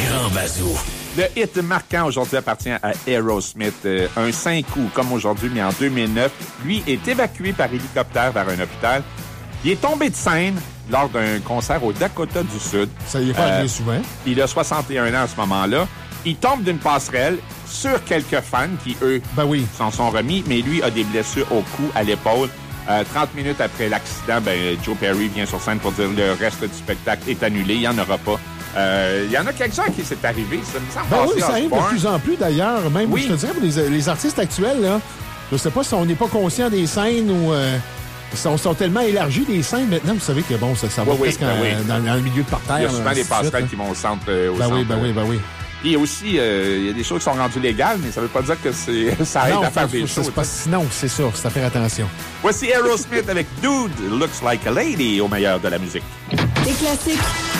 grand bazou. Le hit marquant aujourd'hui appartient à Aerosmith. Un 5 coups, comme aujourd'hui, mais en 2009. Lui est évacué par hélicoptère vers un hôpital. Il est tombé de scène lors d'un concert au Dakota du Sud. Ça y est pas arrivé souvent. Il a 61 ans à ce moment-là. Il tombe d'une passerelle sur quelques fans qui, eux, s'en sont remis, mais lui a des blessures au cou, à l'épaule. 30 minutes après l'accident, Joe Perry vient sur scène pour dire le reste du spectacle est annulé, il n'y en aura pas. Il y en a quelques-uns qui s'est arrivé. Ça me semble oui, ça arrive de plus en plus d'ailleurs. Même, je te dirais, pour les artistes actuels, là, je sais pas si on n'est pas conscient des scènes ou... sont tellement élargis, les scènes, maintenant, vous savez que bon, ça va presque dans le milieu de parterre. Il y a souvent des passerelles qui vont au centre. Oui. Et aussi, il y a des choses qui sont rendues légales, mais ça ne veut pas dire que ça aide à faire des choses. Sinon, c'est ça, c'est à faire attention. Voici Aerosmith avec Dude Looks Like a Lady au meilleur de la musique. Les classiques